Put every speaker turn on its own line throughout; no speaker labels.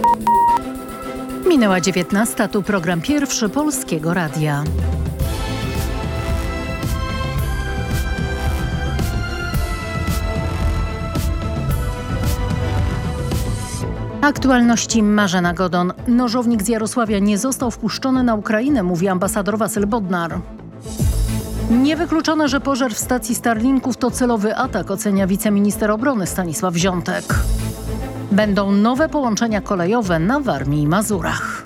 Minęła 19, tu program pierwszy Polskiego Radia. Aktualności Marzena Godon. Nożownik z Jarosławia nie został wpuszczony na Ukrainę, mówi ambasador Wasyl Bodnar. Niewykluczone, że pożar w stacji Starlinków to celowy atak, ocenia wiceminister obrony Stanisław Ziątek. Będą nowe połączenia kolejowe na Warmii i Mazurach.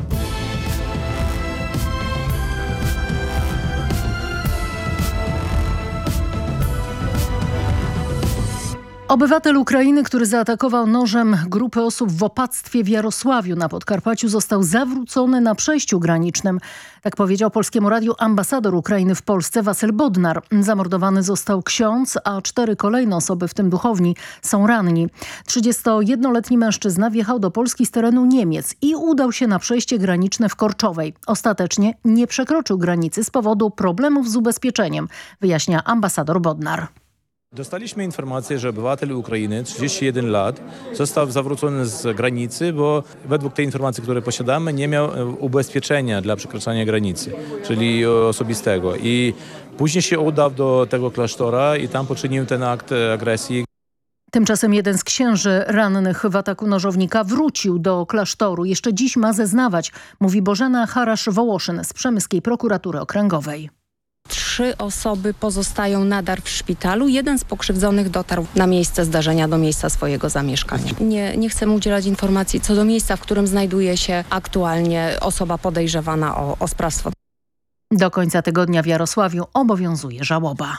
Obywatel Ukrainy, który zaatakował nożem grupę osób w opactwie w Jarosławiu na Podkarpaciu, został zawrócony na przejściu granicznym. Tak powiedział Polskiemu Radiu ambasador Ukrainy w Polsce Wasyl Bodnar. Zamordowany został ksiądz, a 4 kolejne osoby, w tym duchowni, są ranni. 31-letni mężczyzna wjechał do Polski z terenu Niemiec i udał się na przejście graniczne w Korczowej. Ostatecznie nie przekroczył granicy z powodu problemów z ubezpieczeniem, wyjaśnia ambasador Bodnar.
Dostaliśmy informację, że obywatel Ukrainy, 31 lat, został zawrócony z granicy, bo według tej informacji, które posiadamy, nie miał ubezpieczenia dla przekraczania granicy, czyli osobistego. I później się udał do tego klasztora i tam poczynił ten akt agresji.
Tymczasem jeden z księży rannych w ataku nożownika wrócił do klasztoru. Jeszcze dziś ma zeznawać, mówi Bożena Harasz-Wołoszyn z Przemyskiej Prokuratury Okręgowej.
3 osoby pozostają nadal w szpitalu. Jeden z pokrzywdzonych dotarł na miejsce zdarzenia, do miejsca swojego zamieszkania. Nie chcę udzielać informacji co do miejsca, w którym znajduje się aktualnie osoba podejrzewana o sprawstwo.
Do końca tygodnia w Jarosławiu obowiązuje żałoba.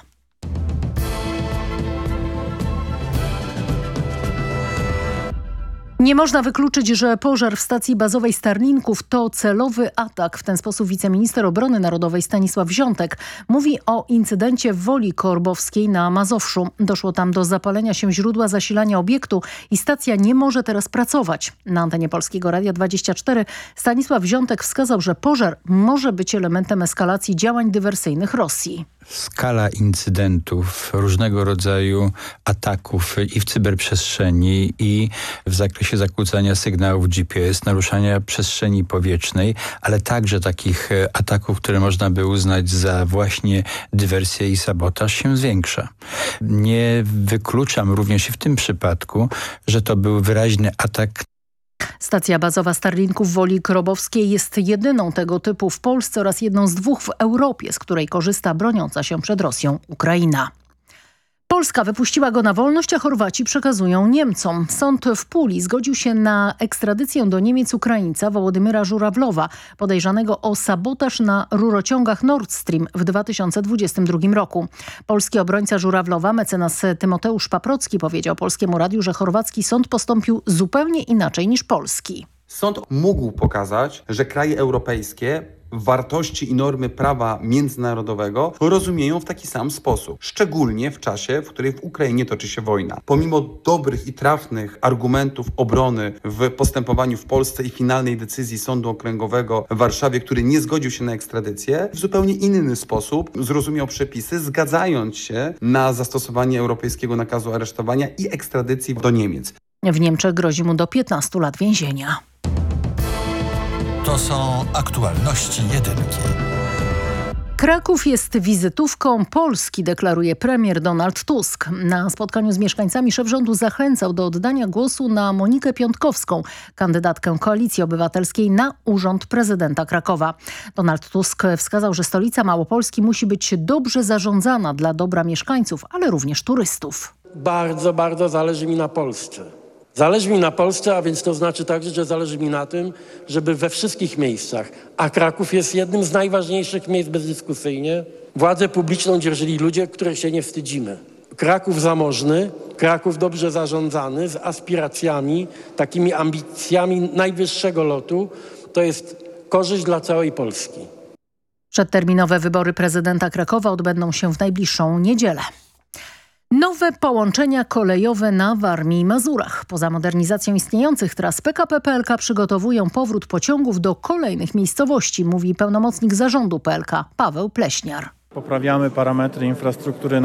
Nie można wykluczyć, że pożar w stacji bazowej Starlinków to celowy atak. W ten sposób wiceminister obrony narodowej Stanisław Ziątek mówi o incydencie w Woli Korbowskiej na Mazowszu. Doszło tam do zapalenia się źródła zasilania obiektu i stacja nie może teraz pracować. Na antenie Polskiego Radia 24 Stanisław Ziątek wskazał, że pożar może być elementem eskalacji działań dywersyjnych Rosji.
Skala incydentów, różnego rodzaju ataków i w cyberprzestrzeni, i w zakresie zakłócania sygnałów GPS, naruszania przestrzeni powietrznej, ale także takich ataków, które można by uznać za właśnie dywersję i sabotaż, się zwiększa. Nie wykluczam również i w tym przypadku, że to był wyraźny atak.
Stacja bazowa Starlinków w Woli Korbowskiej jest jedyną tego typu w Polsce oraz jedną z 2 w Europie, z której korzysta broniąca się przed Rosją Ukraina. Polska wypuściła go na wolność, a Chorwaci przekazują Niemcom. Sąd w Puli zgodził się na ekstradycję do Niemiec Ukraińca Wołodymyra Żurawlowa, podejrzanego o sabotaż na rurociągach Nord Stream w 2022 roku. Polski obrońca Żurawlowa, mecenas Tymoteusz Paprocki, powiedział Polskiemu Radiu, że chorwacki sąd postąpił zupełnie inaczej niż polski.
Sąd mógł pokazać, że kraje europejskie wartości i normy prawa międzynarodowego rozumieją w taki sam sposób. Szczególnie w czasie, w którym w Ukrainie toczy się wojna. Pomimo dobrych i trafnych argumentów obrony w postępowaniu w Polsce i finalnej decyzji Sądu Okręgowego w Warszawie, który nie zgodził się na ekstradycję, w zupełnie inny sposób zrozumiał przepisy, zgadzając się na zastosowanie europejskiego nakazu aresztowania i ekstradycji do Niemiec.
W Niemczech grozi mu do 15 lat więzienia.
To są aktualności jedynki.
Kraków jest wizytówką Polski, deklaruje premier Donald Tusk. Na spotkaniu z mieszkańcami szef rządu zachęcał do oddania głosu na Monikę Piątkowską, kandydatkę Koalicji Obywatelskiej na urząd prezydenta Krakowa. Donald Tusk wskazał, że stolica Małopolski musi być dobrze zarządzana dla dobra mieszkańców, ale również turystów.
Bardzo, bardzo zależy mi na Polsce. Zależy mi na Polsce, a więc to znaczy także, że zależy mi na tym, żeby we wszystkich miejscach, a Kraków jest jednym z najważniejszych miejsc bezdyskusyjnie, władzę publiczną dzierżyli ludzie, których się nie wstydzimy. Kraków zamożny, Kraków dobrze zarządzany, z aspiracjami, takimi ambicjami najwyższego lotu, to jest korzyść dla całej Polski.
Przedterminowe wybory prezydenta Krakowa odbędą się w najbliższą niedzielę. Nowe połączenia kolejowe na Warmii i Mazurach. Poza modernizacją istniejących tras PKP PLK przygotowują powrót pociągów do kolejnych miejscowości, mówi pełnomocnik zarządu PLK Paweł Pleśniar.
Poprawiamy parametry infrastruktury